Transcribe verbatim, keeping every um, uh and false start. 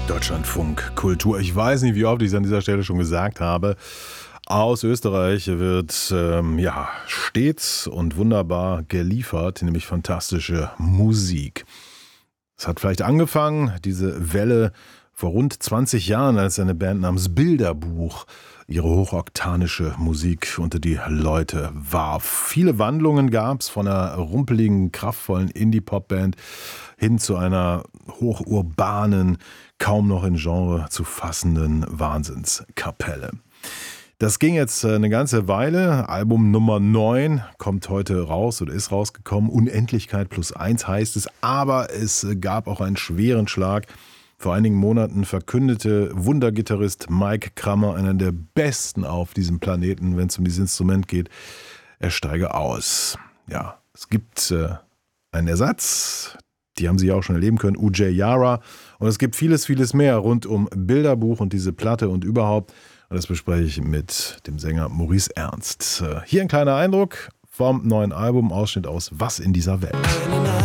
Deutschlandfunk Kultur. Ich weiß nicht, wie oft ich es an dieser Stelle schon gesagt habe. Aus Österreich wird ähm, ja stets und wunderbar geliefert, nämlich fantastische Musik. Es hat vielleicht angefangen, diese Welle, vor rund zwanzig Jahren, als eine Band namens Bilderbuch ihre hochoktanische Musik unter die Leute warf. Viele Wandlungen gab es, von einer rumpeligen, kraftvollen Indie-Pop-Band hin zu einer hochurbanen, kaum noch in Genre zu fassenden Wahnsinnskapelle. Das ging jetzt eine ganze Weile. Album Nummer neun kommt heute raus oder ist rausgekommen. Unendlichkeit plus eins heißt es. Aber es gab auch einen schweren Schlag. Vor einigen Monaten verkündete Wundergitarrist Mike Krammer, einer der besten auf diesem Planeten, wenn es um dieses Instrument geht, er steige aus. Ja, es gibt äh, einen Ersatz. Die haben Sie ja auch schon erleben können, Ujay Yara. Und es gibt vieles, vieles mehr rund um Bilderbuch und diese Platte und überhaupt. Und das bespreche ich mit dem Sänger Maurice Ernst. Hier ein kleiner Eindruck vom neuen Album, Ausschnitt aus Was in dieser Welt.